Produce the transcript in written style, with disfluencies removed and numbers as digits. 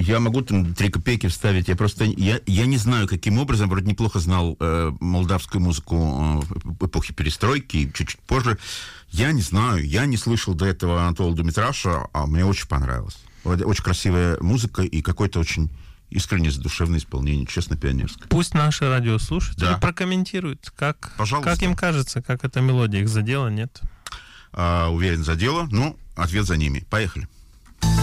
Я могу там 3 копейки вставить. Я не знаю, каким образом. Вроде неплохо знал молдавскую музыку эпохи перестройки, чуть-чуть позже. Я не знаю. Я не слышал до этого Анатолия Думитраша, а мне очень понравилось. Очень красивая музыка и какой-то очень искренне задушевное исполнение, честно, пионерское. Пусть наши радиослушатели прокомментируют, как им кажется, как эта мелодия их задела, нет? Уверен, задела. Ну, ответ за ними. Поехали.